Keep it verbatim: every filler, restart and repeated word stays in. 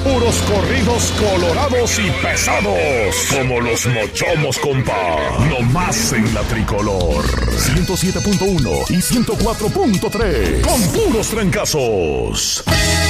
Puros corridos colorados y pesados. Como los mochomos, compa. No más en la tricolor. ciento siete punto uno y ciento cuatro punto tres. Con puros trancazos.